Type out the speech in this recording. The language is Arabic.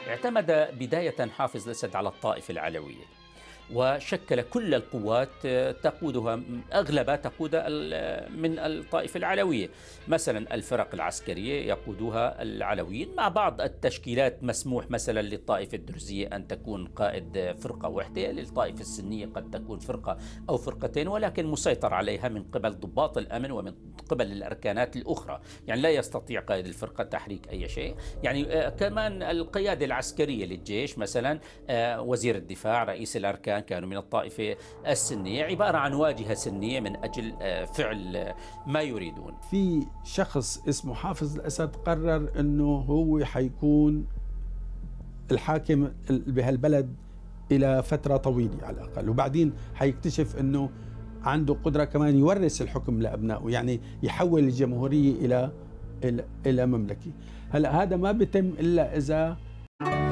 اعتمد بداية حافظ الأسد على الطائفة العلوية، وشكل كل القوات تقودها أغلبها تقود من الطائفة العلوية. مثلا الفرق العسكرية يقودها العلويين، مع بعض التشكيلات مسموح مثلا للطائفة الدرزية أن تكون قائد فرقة واحدة، للطائفة السنية قد تكون فرقة أو فرقتين، ولكن مسيطر عليها من قبل ضباط الأمن ومن قبل الأركانات الأخرى. يعني لا يستطيع قائد الفرقة تحريك أي شيء. يعني كمان القيادة العسكرية للجيش مثلا وزير الدفاع، رئيس الأركان كانوا من الطائفة السنية، عبارة عن واجهة سنية من أجل فعل ما يريدون. في شخص اسمه حافظ الأسد قرر أنه هو حيكون الحاكم بهالبلد إلى فترة طويلة على الأقل، وبعدين حيكتشف أنه عنده قدرة كمان يورث الحكم لأبنائه، يعني يحول الجمهورية إلى مملكة. هلأ هذا ما بيتم إلا إذا